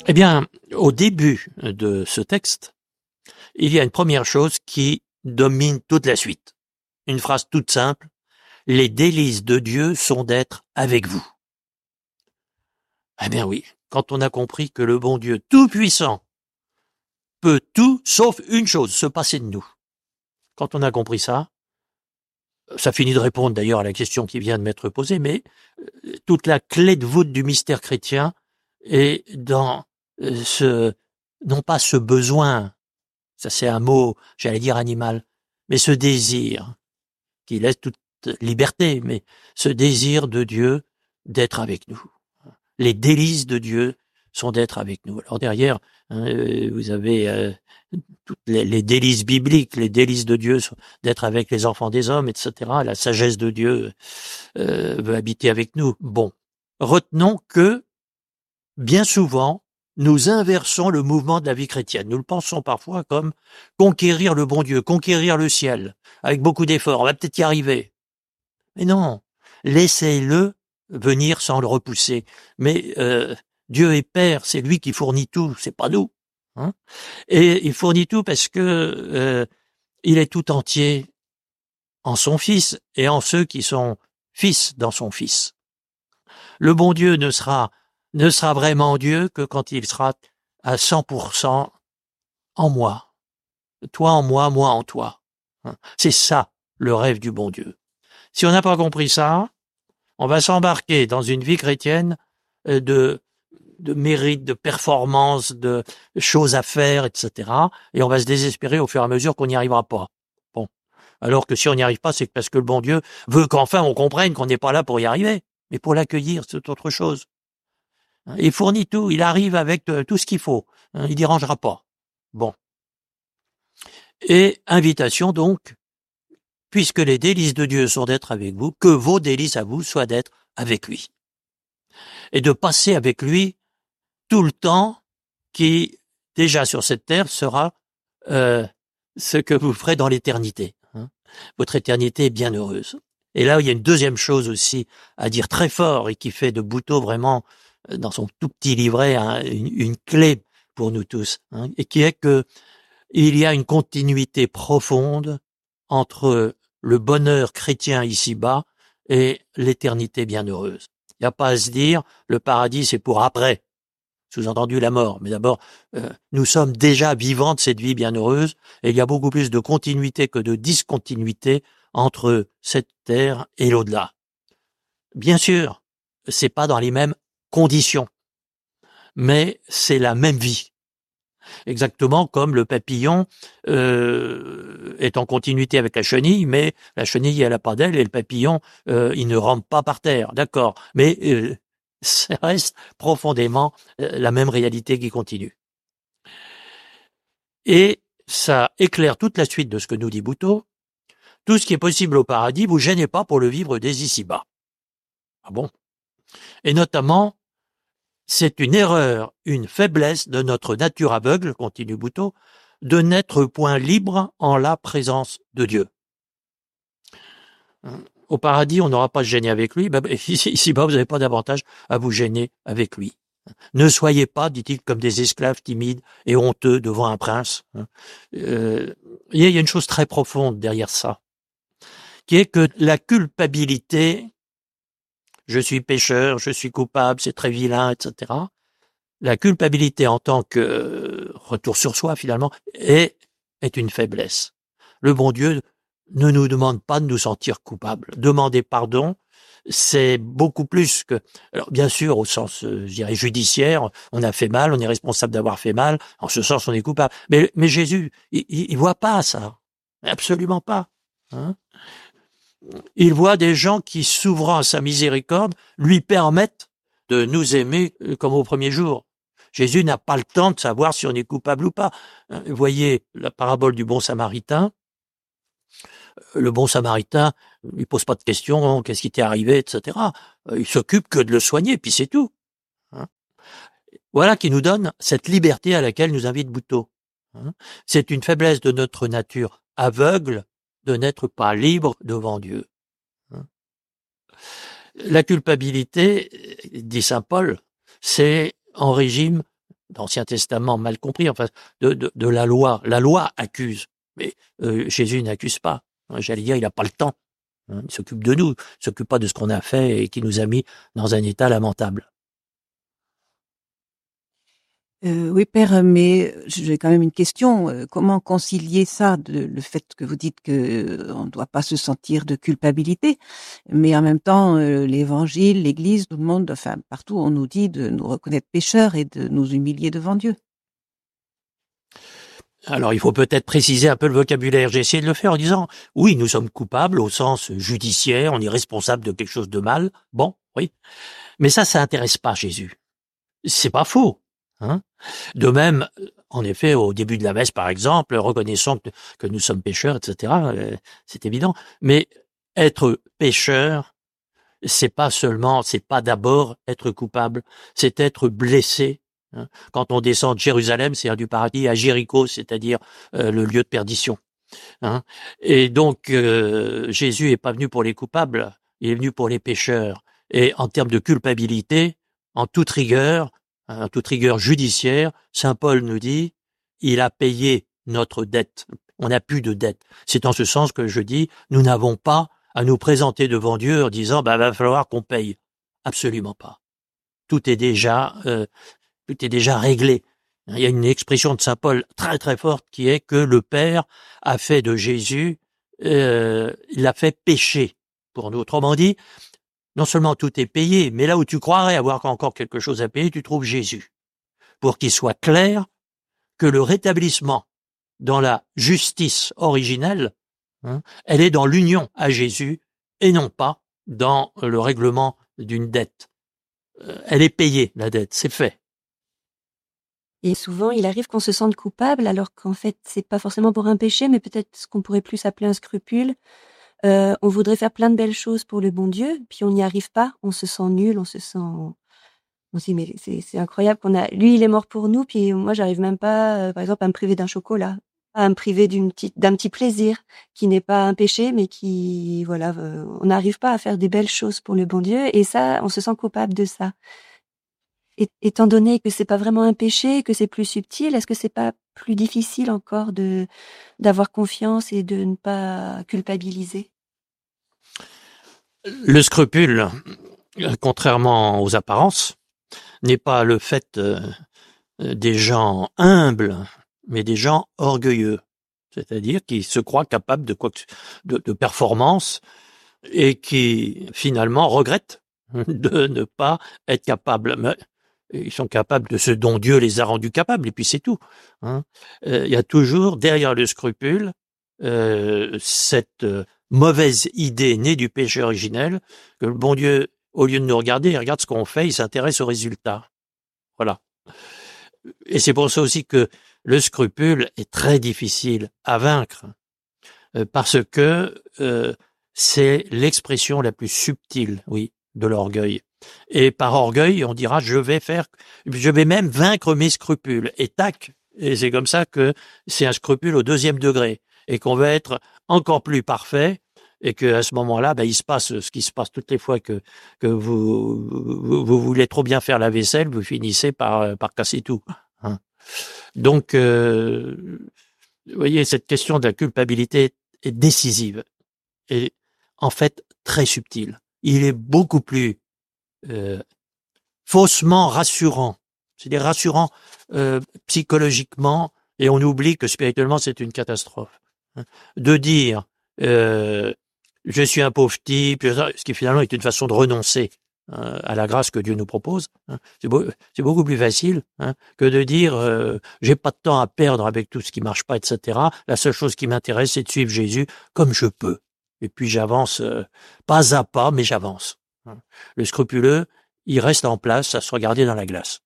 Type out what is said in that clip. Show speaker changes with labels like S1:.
S1: Eh bien, au début de ce texte, il y a une première chose qui domine toute la suite. Une phrase toute simple. Les délices de Dieu sont d'être avec vous. Eh bien oui, quand on a compris que le bon Dieu tout-puissant peut tout sauf une chose, se passer de nous. Quand on a compris ça, ça finit de répondre d'ailleurs à la question qui vient de m'être posée, mais toute la clé de voûte du mystère chrétien est dans non pas ce besoin, ça c'est un mot, j'allais dire animal, mais ce désir qui laisse toute liberté, mais ce désir de Dieu d'être avec nous. Les délices de Dieu sont d'être avec nous. Alors derrière, vous avez toutes les délices bibliques, les délices de Dieu sont d'être avec les enfants des hommes, etc. La sagesse de Dieu veut habiter avec nous. Bon, retenons que bien souvent, nous inversons le mouvement de la vie chrétienne. Nous le pensons parfois comme conquérir le bon Dieu, conquérir le ciel, avec beaucoup d'efforts. On va peut-être y arriver. Mais non, laissez-le venir sans le repousser. Mais Dieu est Père, c'est lui qui fournit tout, c'est pas nous. Hein, et il fournit tout parce que il est tout entier en son Fils et en ceux qui sont fils dans son Fils. Le bon Dieu ne sera vraiment Dieu que quand il sera à 100% en moi. Toi en moi, moi en toi. C'est ça le rêve du bon Dieu. Si on n'a pas compris ça, on va s'embarquer dans une vie chrétienne de mérite, de performance, de choses à faire, etc. Et on va se désespérer au fur et à mesure qu'on n'y arrivera pas. Bon. Alors que si on n'y arrive pas, c'est parce que le bon Dieu veut qu'enfin on comprenne qu'on n'est pas là pour y arriver, mais pour l'accueillir, c'est autre chose. Il fournit tout, il arrive avec tout ce qu'il faut. Il dérangera pas. Bon. Et invitation donc, puisque les délices de Dieu sont d'être avec vous, que vos délices à vous soient d'être avec lui. Et de passer avec lui tout le temps qui, déjà sur cette terre, sera ce que vous ferez dans l'éternité. Votre éternité est bien heureuse. Et là, il y a une deuxième chose aussi à dire très fort et qui fait de Buteau vraiment, dans son tout petit livret, une clé pour nous tous, et qui est que il y a une continuité profonde entre le bonheur chrétien ici-bas et l'éternité bienheureuse. Il n'y a pas à se dire, le paradis c'est pour après, sous-entendu la mort. Mais d'abord, nous sommes déjà vivants de cette vie bienheureuse et il y a beaucoup plus de continuité que de discontinuité entre cette terre et l'au-delà. Bien sûr, c'est pas dans les mêmes conditions, mais c'est la même vie. Exactement comme le papillon est en continuité avec la chenille, mais la chenille elle a pas d'aile et le papillon il ne rampe pas par terre, d'accord. Mais ça reste profondément la même réalité qui continue. Et ça éclaire toute la suite de ce que nous dit Buteau. Tout ce qui est possible au paradis, vous gênez pas pour le vivre dès ici-bas. Ah bon? Et notamment, c'est une erreur, une faiblesse de notre nature aveugle, continue Buteau, de n'être point libre en la présence de Dieu. Au paradis, on n'aura pas à se gêner avec lui. Ici-bas, vous n'avez pas d'avantage à vous gêner avec lui. Ne soyez pas, dit-il, comme des esclaves timides et honteux devant un prince. Il y a une chose très profonde derrière ça, qui est que la culpabilité, je suis pécheur, je suis coupable, c'est très vilain, etc. La culpabilité en tant que retour sur soi, finalement, est une faiblesse. Le bon Dieu ne nous demande pas de nous sentir coupables. Demander pardon, c'est beaucoup plus que... Alors, bien sûr, au sens, je dirais, judiciaire, on a fait mal, on est responsable d'avoir fait mal, en ce sens, on est coupable. Mais Jésus, il voit pas ça. Absolument pas. Il voit des gens qui, s'ouvrant à sa miséricorde, lui permettent de nous aimer comme au premier jour. Jésus n'a pas le temps de savoir si on est coupable ou pas. Vous voyez la parabole du bon samaritain. Le bon samaritain, il pose pas de questions, qu'est-ce qui t'est arrivé, etc. Il s'occupe que de le soigner, puis c'est tout. Voilà qui nous donne cette liberté à laquelle nous invite Buteau. C'est une faiblesse de notre nature aveugle de n'être pas libre devant Dieu. La culpabilité, dit saint Paul, c'est en régime l'Ancien Testament mal compris, enfin de la loi. La loi accuse, mais Jésus n'accuse pas. J'allais dire, il n'a pas le temps. Il s'occupe de nous, il s'occupe pas de ce qu'on a fait et qui nous a mis dans un état lamentable.
S2: Oui, père, mais j'ai quand même une question. Comment concilier ça, le fait que vous dites que on ne doit pas se sentir de culpabilité, mais en même temps, l'Évangile, l'Église, tout le monde, enfin partout, on nous dit de nous reconnaître pécheurs et de nous humilier devant Dieu.
S1: Alors, il faut peut-être préciser un peu le vocabulaire. J'ai essayé de le faire en disant, oui, nous sommes coupables au sens judiciaire, on est responsable de quelque chose de mal. Bon, oui. Mais ça intéresse pas Jésus. C'est pas faux. Hein. De même, en effet, au début de la messe, par exemple, reconnaissons que nous sommes pécheurs, etc., c'est évident. Mais être pécheur, c'est pas d'abord être coupable, c'est être blessé. Hein. Quand on descend de Jérusalem, c'est-à-dire du paradis, à Jéricho, c'est-à-dire le lieu de perdition. Hein. Et donc, Jésus est pas venu pour les coupables, il est venu pour les pécheurs. Et en termes de culpabilité, en toute rigueur judiciaire, saint Paul nous dit, il a payé notre dette. On n'a plus de dette. C'est en ce sens que je dis, nous n'avons pas à nous présenter devant Dieu en disant, va falloir qu'on paye. Absolument pas. Tout est déjà réglé. Il y a une expression de saint Paul très très forte qui est que le Père a fait de Jésus, il l'a fait pécher pour nous. Autrement dit, non seulement tout est payé, mais là où tu croirais avoir encore quelque chose à payer, tu trouves Jésus. Pour qu'il soit clair que le rétablissement dans la justice originelle, elle est dans l'union à Jésus et non pas dans le règlement d'une dette. Elle est payée, la dette, c'est fait.
S3: Et souvent, il arrive qu'on se sente coupable, alors qu'en fait, c'est pas forcément pour un péché, mais peut-être ce qu'on pourrait plus appeler un scrupule. On voudrait faire plein de belles choses pour le bon Dieu, puis on n'y arrive pas, on se sent nul, on se dit, mais c'est incroyable lui, il est mort pour nous, puis moi, j'arrive même pas, par exemple, à me priver d'un chocolat, à me priver d'un petit plaisir, qui n'est pas un péché, mais qui, voilà, on n'arrive pas à faire des belles choses pour le bon Dieu, et ça, on se sent coupable de ça. Étant donné que c'est pas vraiment un péché, que c'est plus subtil, est-ce que c'est pas plus difficile encore d'avoir confiance et de ne pas culpabiliser?
S1: Le scrupule, contrairement aux apparences, n'est pas le fait des gens humbles, mais des gens orgueilleux, c'est-à-dire qui se croient capables de performance et qui finalement regrettent de ne pas être capables. Mais ils sont capables de ce dont Dieu les a rendus capables, et puis c'est tout. Hein. Il y a toujours derrière le scrupule cette mauvaise idée née du péché originel, que le bon Dieu, au lieu de nous regarder, il regarde ce qu'on fait, il s'intéresse aux résultats. Voilà. Et c'est pour ça aussi que le scrupule est très difficile à vaincre, parce que c'est l'expression la plus subtile, oui, de l'orgueil. Et par orgueil, on dira, je vais même vaincre mes scrupules. Et tac, et c'est comme ça que c'est un scrupule au 2e degré, et qu'on va être encore plus parfait, et que à ce moment-là, il se passe ce qui se passe toutes les fois que vous voulez trop bien faire la vaisselle, vous finissez par casser tout. Hein. Donc, vous voyez, cette question de la culpabilité est décisive et en fait très subtile. Il est beaucoup plus faussement rassurant, c'est-à-dire rassurant psychologiquement, et on oublie que spirituellement c'est une catastrophe. Hein. De dire je suis un pauvre type, ce qui finalement est une façon de renoncer à la grâce que Dieu nous propose. Hein. C'est beaucoup plus facile que de dire j'ai pas de temps à perdre avec tout ce qui marche pas, etc. La seule chose qui m'intéresse, c'est de suivre Jésus comme je peux. Et puis j'avance pas à pas, mais j'avance. Le scrupuleux, il reste en place à se regarder dans la glace.